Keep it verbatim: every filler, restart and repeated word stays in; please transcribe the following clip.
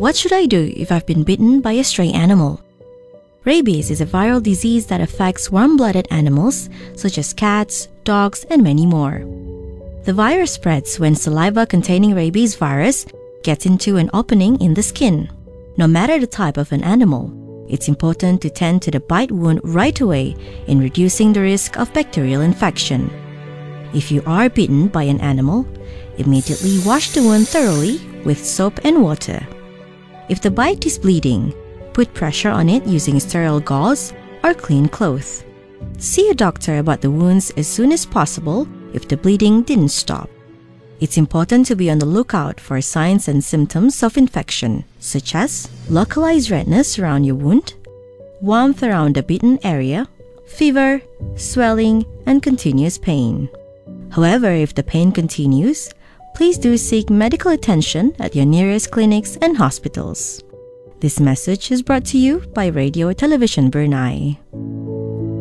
What should I do if I've been bitten by a stray animal? Rabies is a viral disease that affects warm-blooded animals such as cats, dogs, and many more. The virus spreads when saliva containing rabies virus gets into an opening in the skin. No matter the type of an animal, it's important to tend to the bite wound right away in reducing the risk of bacterial infection. If you are bitten by an animal, immediately wash the wound thoroughly with soap and water. If the bite is bleeding, put pressure on it using sterile gauze or clean cloth. See a doctor about the wounds as soon as possible if the bleeding didn't stop. It's important to be on the lookout for signs and symptoms of infection, such as localized redness around your wound, warmth around the bitten area, fever, swelling, and continuous pain. However, if the pain continues, please do seek medical attention at your nearest clinics and hospitals. This message is brought to you by Radio Television Brunei.